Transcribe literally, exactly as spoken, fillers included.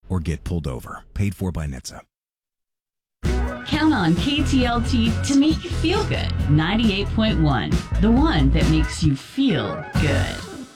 or get pulled over. Paid for by N H T S A. Count on K T L T to make you feel good. ninety-eight point one, the one that makes you feel good.